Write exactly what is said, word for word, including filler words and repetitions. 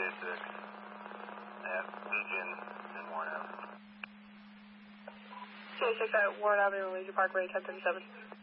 six at Legion and Warren Avenue. J six at Warren Avenue and Legion Parkway, ten thirty-seven.